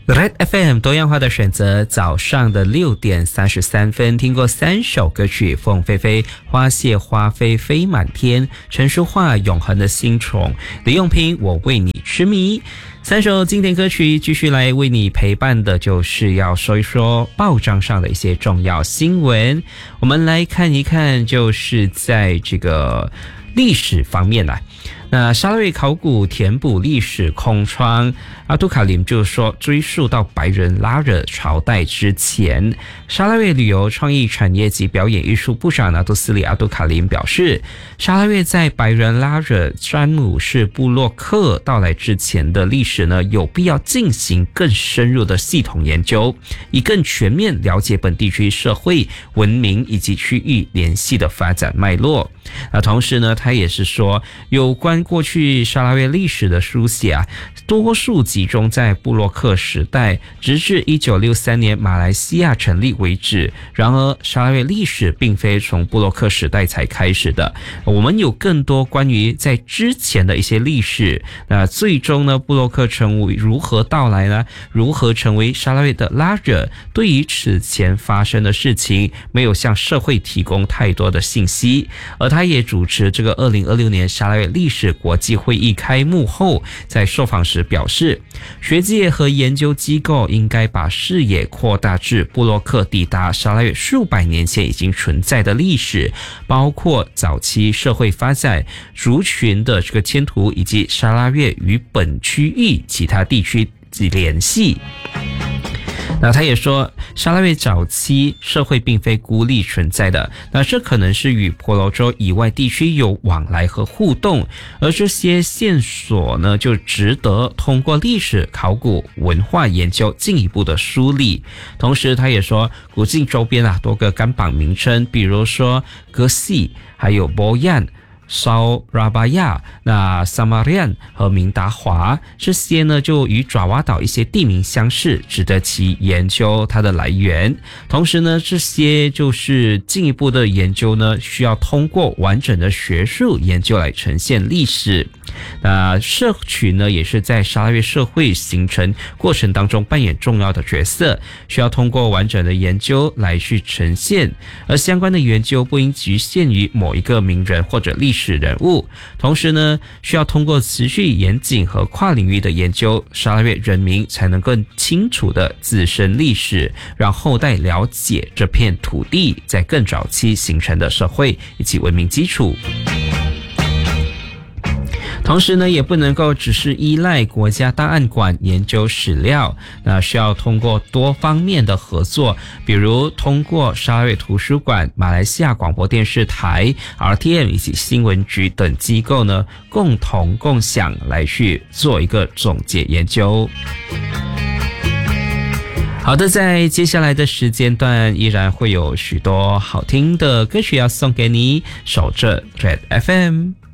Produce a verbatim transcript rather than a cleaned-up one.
Red F M 多样化的选择，早上的六点三十三分，听过三首歌曲：凤飞飞、花谢花飞飞满天、陈淑桦永恒的新宠、李永平我为你痴迷。三首经典歌曲继续来为你陪伴的，就是要说一说报章上的一些重要新闻。我们来看一看，就是在这个历史方面啊，那沙拉越考古填补历史空窗，阿杜卡林就说追溯到白人拉惹朝代之前。沙拉越旅游创意产业及表演艺术部长拿杜斯里阿杜卡林表示，沙拉越在白人拉惹詹姆士部落客到来之前的历史呢，有必要进行更深入的系统研究，以更全面了解本地区社会、文明以及区域联系的发展脉络。那同时呢，他也是说，有关过去沙拉越历史的书写啊，多数集中在布洛克时代，直至一九六三年马来西亚成立为止。然而，沙拉越历史并非从布洛克时代才开始的，我们有更多关于在之前的一些历史。那最终呢，布洛克成为如何到来呢？如何成为沙拉越的拉惹？对于此前发生的事情，没有向社会提供太多的信息。而他也主持这个二零二六年沙拉越历史国际会议开幕后，在受访时表示，学界和研究机构应该把视野扩大至布洛克抵达沙拉越数百年前已经存在的历史，包括早期社会发展、族群的这个迁徙，以及沙拉越与本区域其他地区及联系。那他也说，沙拉越早期社会并非孤立存在的，那这可能是与婆罗洲以外地区有往来和互动，而这些线索呢，就值得通过历史考古文化研究进一步的梳理。同时他也说，古晋周边啊多个甘榜名称，比如说格西还有波yan、烧拉巴亚、那萨马利安和明达华，这些呢就与爪哇岛一些地名相似，值得其研究它的来源。同时呢，这些就是进一步的研究呢，需要通过完整的学术研究来呈现历史。那社群呢，也是在沙拉越社会形成过程当中扮演重要的角色，需要通过完整的研究来去呈现。而相关的研究不应局限于某一个名人或者历史史人物，同时呢，需要通过持续严谨和跨领域的研究，沙拉越人民才能更清楚的自身历史，让后代了解这片土地在更早期形成的社会以及文明基础。同时呢，也不能够只是依赖国家档案馆研究史料，那需要通过多方面的合作，比如通过沙拉越图书馆、马来西亚广播电视台、R T M 以及新闻局等机构呢，共同共享来去做一个总结研究。好的，在接下来的时间段依然会有许多好听的歌曲要送给你，守着 Red F M。